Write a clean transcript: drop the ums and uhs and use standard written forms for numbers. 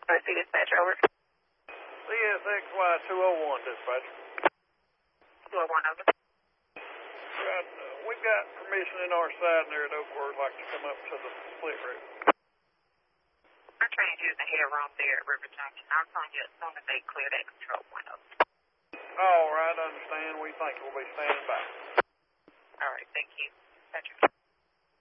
see dispatcher, over. CSXY 201, dispatcher. 201, over. We've got permission in our side there at Oakwood, like to come up to the split route. Our train's using headroom there at River Junction. I'll call you as soon as they clear that control point up. All right, I understand. We think we'll be standing by. All right, thank you. Dispatcher.